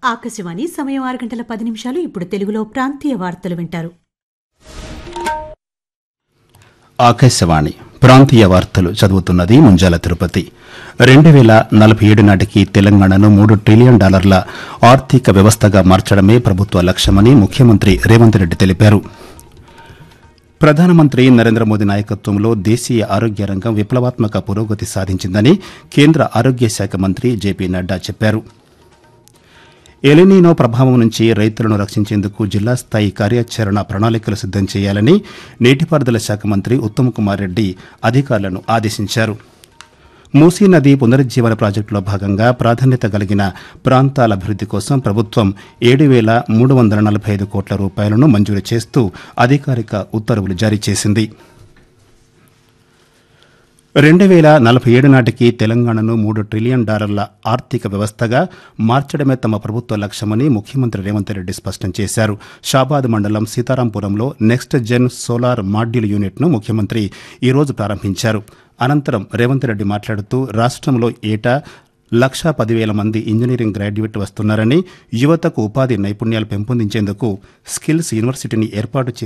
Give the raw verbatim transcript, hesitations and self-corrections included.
ఆకాశవాణి సమయం ఆరు గంటల పది నిమిషాలు. ఇప్పుడు తెలుగులో ప్రాంతీయ వార్తలు వింటారు. ఆకాశవాణి ప్రాంతీయ వార్తలు చదువుతున్నది ముంజాల తిరుపతి. రెండు వేల నలభై ఏడు నాటికి తెలంగాణను మూడు ట్రిలియన్ డాలర్ల ఆర్థిక వ్యవస్థగా మార్చడమే ప్రభుత్వ లక్ష్యమని ముఖ్యమంత్రి రేవంత్ రెడ్డి తెలిపారు. ప్రధానమంత్రి నరేంద్ర మోదీ నాయకత్వంలో దేశీయ ఆరోగ్య రంగం విప్లవాత్మక పురోగతి సాధించిందని కేంద్ర ఆరోగ్య శాఖ మంత్రి జేపీ నడ్డా చెప్పారు. ఎలినీనో ప్రభావం నుంచి రైతులను రక్షించేందుకు జిల్లా స్థాయి కార్యాచరణ ప్రణాళికలు సిద్దం చేయాలని నీటిపారుదల శాఖ మంత్రి ఉత్తమ్ కుమార్ రెడ్డి అధికారులను ఆదేశించారు. మూసీ నది పునరుజ్జీవన ప్రాజెక్టులో భాగంగా ప్రాధాన్యత కలిగిన ప్రాంతాల అభివృద్ది కోసం ప్రభుత్వం ఏడు వేల మూడు వందల నలభై ఐదు కోట్ల రూపాయలను మంజూరు చేస్తూ అధికారిక ఉత్తర్వులు జారీ చేసింది. రెండు వేల నలభై ఏడు నాటికి తెలంగాణను మూడు ట్రిలియన్ డాలర్ల ఆర్థిక వ్యవస్థగా మార్చడమే తమ ప్రభుత్వ లక్ష్యమని ముఖ్యమంత్రి రేవంత్ రెడ్డి స్పష్టం చేశారు. షాబాద్ మండలం సీతారాంపురంలో నెక్స్ట్ జెన్ సోలార్ మాడ్యూల్ యూనిట్ను ముఖ్యమంత్రి ఈరోజు ప్రారంభించారు. అనంతరం రేవంత్ రెడ్డి మాట్లాడుతూ రాష్ట్రంలో ఏటా లక్షా పదివేల మంది ఇంజనీరింగ్ గ్రాడ్యుయేట్ వస్తున్నారని, యువతకు ఉపాధి నైపుణ్యాలు పెంపొందించేందుకు స్కిల్స్ యూనివర్సిటీని ఏర్పాటు